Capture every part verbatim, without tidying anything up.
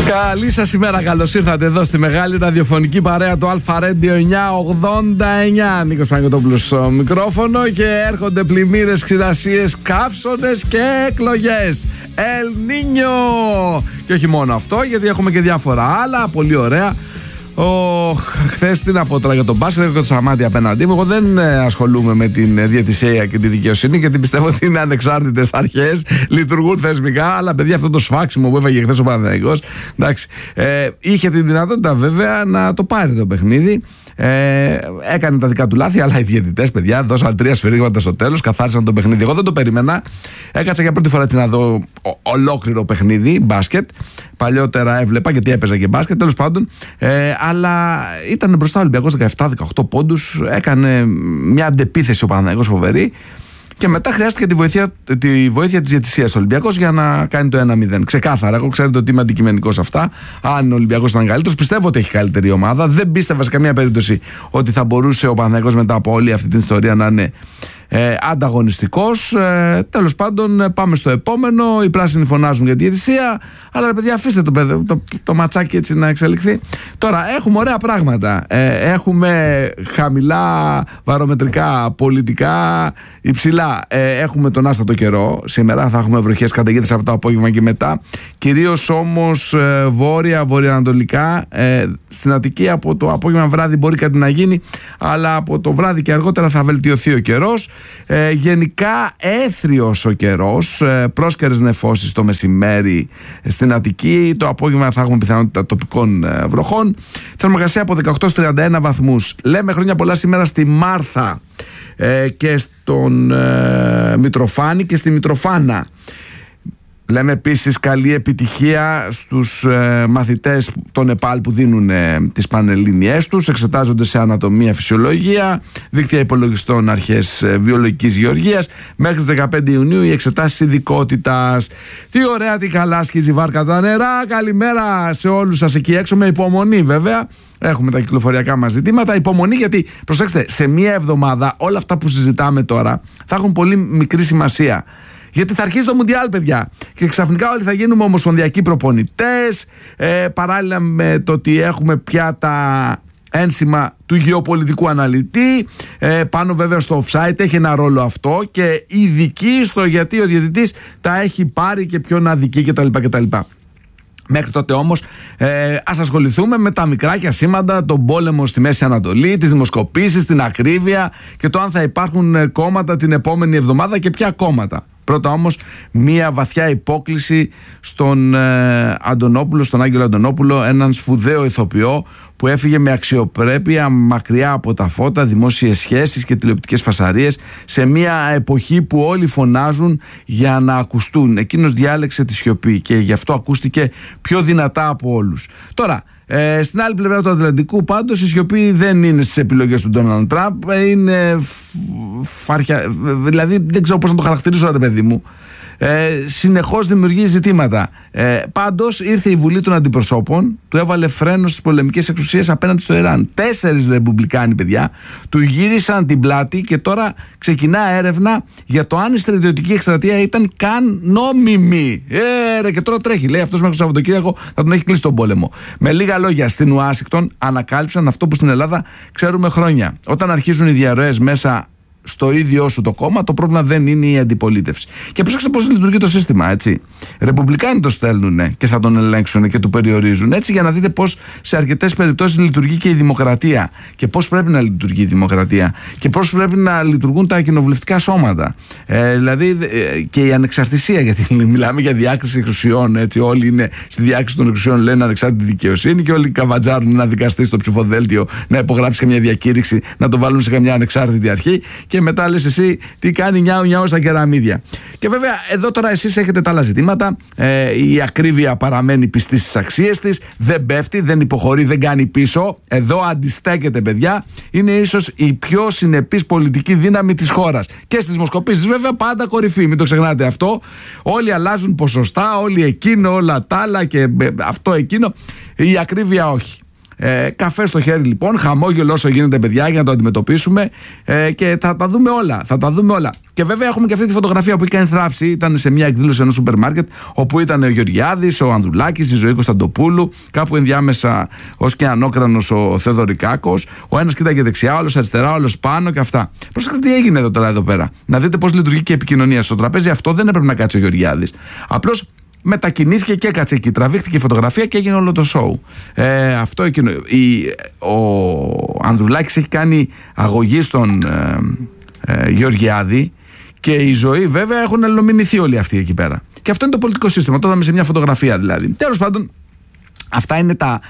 Καλή σας ημέρα, καλώς ήρθατε εδώ στη μεγάλη ραδιοφωνική παρέα του Αλφα Radio εννιακόσια ογδόντα εννιά. Νίκος Παναγιωτόπουλος στο μικρόφωνο και έρχονται πλημμύρες, ξηρασίες, καύσονες και εκλογές. Ελ Νίνιο! Και όχι μόνο αυτό, γιατί έχουμε και διάφορα άλλα πολύ ωραία. Oh, χθες τι να πω τώρα για τον μπάσκετ, έχω το Σαμάτι απέναντί μου. Εγώ δεν ε, ασχολούμαι με την διαιτησία και τη δικαιοσύνη, γιατί πιστεύω ότι είναι ανεξάρτητες αρχές, λειτουργούν θεσμικά. Αλλά παιδιά, αυτό το σφάξιμο που έφαγε χθες ο Παναθηναϊκός, εντάξει, ε, είχε τη δυνατότητα βέβαια να το πάρει το παιχνίδι. Ε, έκανε τα δικά του λάθη, αλλά οι διαιτητές, παιδιά, δώσαν τρία σφυρίγματα στο τέλος, καθάρισαν το παιχνίδι. Εγώ δεν το περίμενα. Έκατσα για πρώτη φορά έτσι να δω ο, ολόκληρο παιχνίδι μπάσκετ. Παλιότερα έβλεπα γιατί έπαιζα και μπάσκετ, τέλος πάντων. Ε, αλλά ήταν μπροστά ο Ολυμπιακός δεκαεπτά δεκαοκτώ πόντους. Έκανε μια αντεπίθεση ο Παναθηναϊκός φοβερή. Και μετά χρειάστηκε τη βοήθεια, τη βοήθεια της διαιτησίας ο Ολυμπιακός για να κάνει το ένα μηδέν. Ξεκάθαρα. Εγώ ξέρετε ότι είμαι αντικειμενικός σε αυτά. Αν ο Ολυμπιακός ήταν καλύτερος, πιστεύω ότι έχει καλύτερη ομάδα. Δεν πίστευα σε καμία περίπτωση ότι θα μπορούσε ο Παναθηναϊκός μετά από όλη αυτή την ιστορία να είναι ε, ανταγωνιστικός. Ε, τέλος πάντων, πάμε στο επόμενο. Οι πράσινοι φωνάζουν για τη διαιτησία. Αλλά παιδιά, αφήστε το, το, το, το ματσάκι έτσι να εξελιχθεί. Τώρα, έχουμε ωραία πράγματα. Ε, έχουμε χαμηλά βαρομετρικά, πολιτικά υψηλά. Ε, έχουμε τον άστατο καιρό. Σήμερα θα έχουμε βροχές, καταιγίδες από το απόγευμα και μετά. Κυρίως όμως ε, βόρεια, βορειοανατολικά. Ε, στην Αττική από το απόγευμα βράδυ μπορεί κάτι να γίνει, αλλά από το βράδυ και αργότερα θα βελτιωθεί ο καιρός. Ε, γενικά έθριος ο καιρός. Ε, πρόσκαιρες νεφώσεις το μεσημέρι στην Αττική. Το απόγευμα θα έχουμε πιθανότητα τοπικών ε, βροχών. Θερμοκρασία από δεκαοκτώ στους τριάντα ένα βαθμούς. Λέμε χρόνια πολλά σήμερα στη Μάρθα ε, και στον ε, Μητροφάνη και στη Μητροφάνα. Λέμε επίσης καλή επιτυχία στους ε, μαθητές των ΕΠΑΛ που δίνουν ε, τις πανελλήνιές τους. Εξετάζονται σε ανατομία, φυσιολογία, δίκτυα υπολογιστών, αρχές ε, βιολογικής γεωργίας. Μέχρι τις δεκαπέντε Ιουνίου οι εξετάσεις ειδικότητας. Τι ωραία, τι καλά σκίζει βάρκα τα νερά. Καλημέρα σε όλους σας εκεί έξω, με υπομονή βέβαια. Έχουμε τα κυκλοφοριακά μας ζητήματα. Υπομονή, γιατί προσέξτε, σε μία εβδομάδα όλα αυτά που συζητάμε τώρα θα έχουν πολύ μικρή σημασία. Γιατί θα αρχίσει το Μουντιάλ, παιδιά. Και ξαφνικά όλοι θα γίνουμε ομοσπονδιακοί προπονητές. Ε, παράλληλα με το ότι έχουμε πια τα ένσημα του γεωπολιτικού αναλυτή. Ε, πάνω βέβαια στο offside έχει ένα ρόλο αυτό. Και ειδική στο γιατί ο διαιτητής τα έχει πάρει και ποιον αδικεί κτλ. κτλ. Μέχρι τότε όμως ε, ας ασχοληθούμε με τα μικράκια σήματα, τον πόλεμο στη Μέση Ανατολή, τις δημοσκοπήσεις, την ακρίβεια και το αν θα υπάρχουν κόμματα την επόμενη εβδομάδα και ποια κόμματα. Πρώτα όμως μία βαθιά υπόκλιση στον ε, Αντωνόπουλο, στον Άγγελο Αντωνόπουλο, έναν σπουδαίο ηθοποιό που έφυγε με αξιοπρέπεια μακριά από τα φώτα, δημόσιες σχέσεις και τηλεοπτικές φασαρίες, σε μία εποχή που όλοι φωνάζουν για να ακουστούν. Εκείνος διάλεξε τη σιωπή και γι' αυτό ακούστηκε πιο δυνατά από όλους. Τώρα, Ε, στην άλλη πλευρά του Ατλαντικού πάντως η σιωπή δεν είναι στις επιλογές του Ντόναλντ Τραμπ, είναι φαρχια, δηλαδή δεν ξέρω πώς να το χαρακτηρίσω, ρε παιδί μου. Ε, συνεχώς δημιουργεί ζητήματα. Ε, πάντως ήρθε η Βουλή των Αντιπροσώπων, του έβαλε φρένο στις πολεμικές εξουσίες απέναντι στο Ιράν. Τέσσερις ρεπουμπλικάνοι, παιδιά, του γύρισαν την πλάτη και τώρα ξεκινά έρευνα για το αν η στρατιωτική εκστρατεία ήταν καν νόμιμη. Ε, ρε, και τώρα τρέχει. Λέει αυτός μέχρι το Σαββατοκύριακο θα τον έχει κλείσει τον πόλεμο. Με λίγα λόγια, στην Ουάσιγκτον ανακάλυψαν αυτό που στην Ελλάδα ξέρουμε χρόνια. Όταν αρχίζουν οι διαρροές μέσα στο ίδιο σου το κόμμα, το πρόβλημα δεν είναι η αντιπολίτευση. Και προσέξτε πώς λειτουργεί το σύστημα, έτσι. Ρεπουμπλικάνοι το στέλνουν και θα τον ελέγξουν και του περιορίζουν. Έτσι, για να δείτε πώς σε αρκετές περιπτώσεις λειτουργεί και η δημοκρατία. Και πώς πρέπει να λειτουργεί η δημοκρατία. Και πώς πρέπει να λειτουργούν τα κοινοβουλευτικά σώματα. Ε, δηλαδή ε, και η ανεξαρτησία. Γιατί μιλάμε για διάκριση εξουσιών. Έτσι. Όλοι είναι στη διάκριση των εξουσιών, λένε ανεξάρτητη δικαιοσύνη, και όλοι καβατζάρουν ένα δικαστή στο ψηφοδέλτιο να υπογράψει καμιά διακήρυξη, να το βάλουν σε καμιά ανεξάρτητη αρχή. Και μετά λες εσύ τι κάνει νιάου νιάου στα κεραμίδια. Και βέβαια εδώ τώρα εσείς έχετε τα άλλα ζητήματα. Ε, η ακρίβεια παραμένει πιστή στις αξίες της, δεν πέφτει, δεν υποχωρεί, δεν κάνει πίσω. Εδώ αντιστέκεται, παιδιά. Είναι ίσως η πιο συνεπής πολιτική δύναμη της χώρας. Και στις δημοσκοπήσεις βέβαια πάντα κορυφή, μην το ξεχνάτε αυτό. Όλοι αλλάζουν ποσοστά, όλοι εκείνο, όλα τα άλλα και αυτό εκείνο. Η ακρίβεια όχι. Ε, καφέ στο χέρι λοιπόν, χαμόγελο όσο γίνεται, παιδιά, για να το αντιμετωπίσουμε ε, και θα τα δούμε όλα. Θα τα δούμε όλα. Και βέβαια έχουμε και αυτή τη φωτογραφία που είχε κάνει θράψη. Ήταν σε μια εκδήλωση ενός σούπερ μάρκετ, όπου ήταν ο Γεωργιάδης, ο Ανδρουλάκης, η Ζωή Κωνσταντοπούλου, κάπου ενδιάμεσα ως και ανώκρανος ο Θεοδωρικάκος. Ο ένας κοίταγε δεξιά, ο άλλος αριστερά, ο άλλος πάνω και αυτά. Προσέξτε τι έγινε εδώ, τώρα εδώ πέρα. Να δείτε πώς λειτουργεί και η επικοινωνία. Στο τραπέζι αυτό δεν έπρεπε να κάτσει ο Γεωργιάδης. Απλώς μετακινήθηκε και έκατσε εκεί. Τραβήχτηκε η φωτογραφία και έγινε όλο το σοου. Ε, αυτό εκείνο. Η, ο Ανδρουλάκης έχει κάνει αγωγή στον ε, ε, Γεωργιάδη. Και η Ζωή, βέβαια, έχουν αλληλομηνηθεί όλοι αυτοί εκεί πέρα. Και αυτό είναι το πολιτικό σύστημα. Το είδαμε σε μια φωτογραφία δηλαδή. Τέλος πάντων, αυτά είναι τα,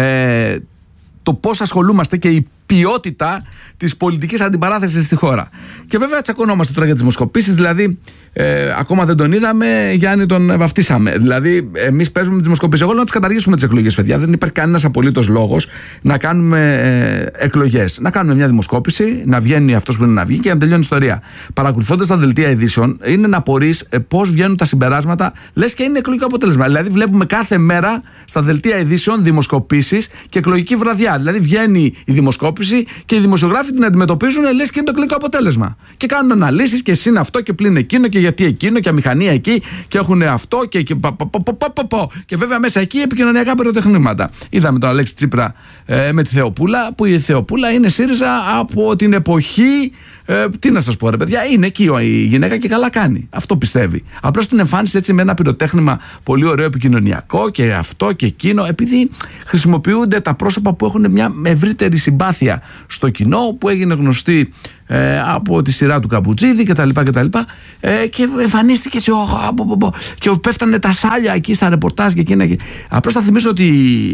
ε, το πώς ασχολούμαστε και η ποιότητα της πολιτικής αντιπαράθεσης στη χώρα. Και βέβαια τσακωνόμαστε τώρα για τις δημοσκοπήσεις. Δηλαδή, ε, ακόμα δεν τον είδαμε, Γιάννη, τον βαφτίσαμε. Δηλαδή, εμείς παίζουμε τις δημοσκοπήσεις. Εγώ λέω να τους καταργήσουμε τις εκλογές, παιδιά. Δεν υπάρχει κανένας απολύτως λόγος να κάνουμε ε, εκλογές. Να κάνουμε μια δημοσκόπηση, να βγαίνει αυτός που είναι να βγει και να τελειώνει η ιστορία. Παρακολουθώντας τα δελτία ειδήσεων, είναι να απορείς ε, πώς βγαίνουν τα συμπεράσματα, λες και είναι εκλογικό αποτέλεσμα. Δηλαδή, βλέπουμε κάθε μέρα στα δελτία ειδήσεων δημοσκοπήσεις και εκλογική βραδιά. Δηλαδή, βγαίνει η δημοσκόπηση και οι δημοσιογράφοι την αντιμετωπίζουν, λες και είναι το εκλογικό αποτέλεσμα. Και κάνουν αναλύσεις και συν αυτό και πλην εκείνο και γιατί εκείνο και αμηχανία εκεί και έχουν αυτό και, και, πα, πα, πα, πα, πα, πα, και βέβαια μέσα εκεί επικοινωνιακά πυροτεχνήματα. Είδαμε τον Αλέξη Τσίπρα ε, με τη Θεοπούλα, που η Θεοπούλα είναι ΣΥΡΙΖΑ από την εποχή. Ε, τι να σας πω, ρε παιδιά, είναι εκεί η γυναίκα και καλά κάνει. Αυτό πιστεύει. Απλώς την εμφάνισε έτσι με ένα πυροτέχνημα πολύ ωραίο επικοινωνιακό και αυτό και εκείνο, επειδή χρησιμοποιούνται τα πρόσωπα που έχουν μια ευρύτερη συμπάθεια στο κοινό, που έγινε γνωστή ε, από τη σειρά του Καμπουτζίδη κτλ. κτλ. Ε, και εμφανίστηκε έτσι, ο, και πέφτανε τα σάλια εκεί στα ρεπορτάζ και εκείνα. Και... Απλώς θα θυμίσω ότι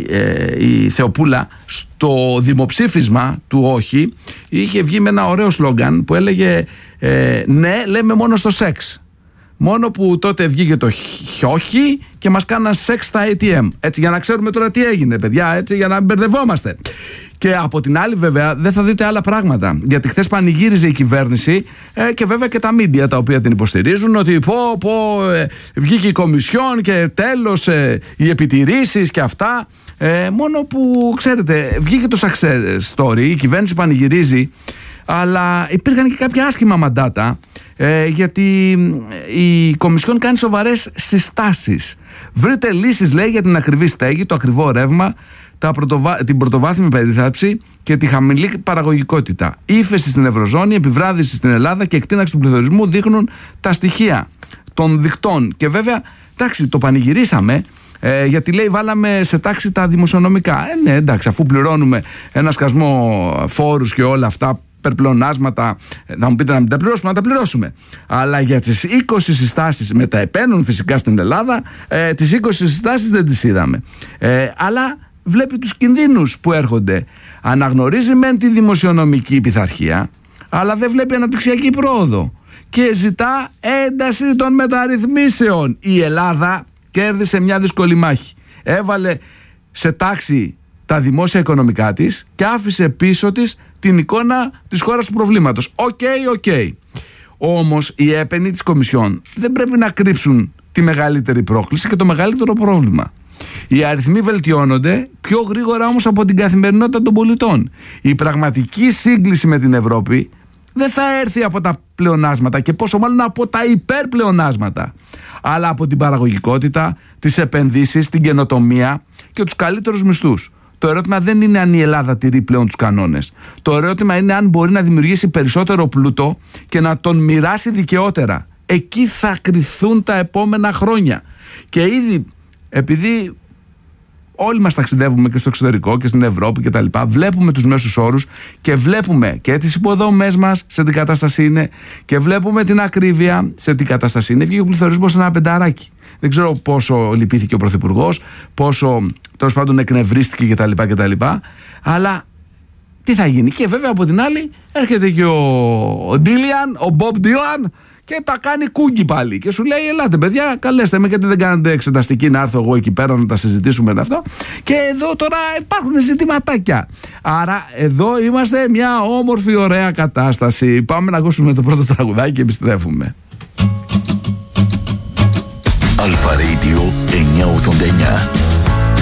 ε, η Θεοπούλα στο δημοψήφισμα του όχι είχε βγει με ένα ωραίο σλόγγαν που έλεγε ε, ναι, λέμε μόνο στο σεξ. Μόνο που τότε βγήκε το χιόχι και μας κάναν σεξ στα έι τι εμ. Έτσι, για να ξέρουμε τώρα τι έγινε, παιδιά, έτσι, για να μην μπερδευόμαστε. Και από την άλλη, βέβαια, δεν θα δείτε άλλα πράγματα. Γιατί χθες πανηγύριζε η κυβέρνηση ε, και βέβαια και τα μίντια τα οποία την υποστηρίζουν, ότι πω, πω, ε, βγήκε η Κομισιόν και τέλος ε, οι επιτηρήσεις και αυτά. Ε, μόνο που, ξέρετε, βγήκε το success story, η κυβέρνηση πανηγυρίζει, αλλά υπήρχαν και κάποια άσχημα μαντάτα, ε, γιατί η Κομισιόν κάνει σοβαρές συστάσεις. Βρείτε λύσεις, λέει, για την ακριβή στέγη, το ακριβό ρεύμα, τα πρωτοβα... την πρωτοβάθμια περίθαλψη και τη χαμηλή παραγωγικότητα. Ύφεση στην Ευρωζώνη, επιβράδυση στην Ελλάδα και εκτείναξη του πληθωρισμού δείχνουν τα στοιχεία των δικτών. Και βέβαια, εντάξει, το πανηγυρίσαμε. Ε, γιατί λέει βάλαμε σε τάξη τα δημοσιονομικά. Ε, ναι, εντάξει, αφού πληρώνουμε ένα σκασμό φόρους και όλα αυτά, περπλεονάσματα, θα μου πείτε να μην τα πληρώσουμε, να τα πληρώσουμε. Αλλά για τις είκοσι συστάσεις μεταεπαίνουν φυσικά στην Ελλάδα, ε, τις είκοσι συστάσεις δεν τις είδαμε. Ε, αλλά βλέπει τους κινδύνους που έρχονται. Αναγνωρίζει μεν τη δημοσιονομική πειθαρχία, αλλά δεν βλέπει αναπτυξιακή πρόοδο. Και ζητά ένταση των μεταρρυθμίσεων. Η Ελλάδα κέρδισε μια δύσκολη μάχη. Έβαλε σε τάξη τα δημόσια οικονομικά της και άφησε πίσω της την εικόνα της χώρας του προβλήματος. Οκ, okay, οκ. Okay. Όμως οι έπαινοι της Κομισιόν δεν πρέπει να κρύψουν τη μεγαλύτερη πρόκληση και το μεγαλύτερο πρόβλημα. Οι αριθμοί βελτιώνονται πιο γρήγορα όμως από την καθημερινότητα των πολιτών. Η πραγματική σύγκληση με την Ευρώπη δεν θα έρθει από τα πλεονάσματα και πόσο μάλλον από τα υπερπλεονάσματα, αλλά από την παραγωγικότητα, τις επενδύσεις, την καινοτομία και τους καλύτερους μισθούς. Το ερώτημα δεν είναι αν η Ελλάδα τηρεί πλέον τους κανόνες. Το ερώτημα είναι αν μπορεί να δημιουργήσει περισσότερο πλούτο και να τον μοιράσει δικαιότερα. Εκεί θα κριθούν τα επόμενα χρόνια. Και ήδη, επειδή όλοι μας ταξιδεύουμε και στο εξωτερικό και στην Ευρώπη και τα λοιπά, βλέπουμε τους μέσους όρους και βλέπουμε και τις υποδομές μας σε τι κατάσταση είναι και βλέπουμε την ακρίβεια σε τι κατάσταση είναι. Βγήκε ο πληθωρισμός σε ένα πενταράκι. Δεν ξέρω πόσο λυπήθηκε ο Πρωθυπουργός, πόσο τέλος πάντων εκνευρίστηκε κτλ, κτλ. Αλλά τι θα γίνει. Και βέβαια από την άλλη έρχεται και ο Ντίλιαν, ο Μπομπ Ντίλαν, και τα κάνει κούγκι πάλι. Και σου λέει: ελάτε, παιδιά, καλέστε με, γιατί δεν κάνετε εξεταστική να έρθω εγώ εκεί πέρα να τα συζητήσουμε με αυτό. Και εδώ τώρα υπάρχουν ζητηματάκια. Άρα εδώ είμαστε μια όμορφη, ωραία κατάσταση. Πάμε να ακούσουμε το πρώτο τραγουδάκι και επιστρέφουμε. Αλφα Radio εννιακόσια ογδόντα εννιά.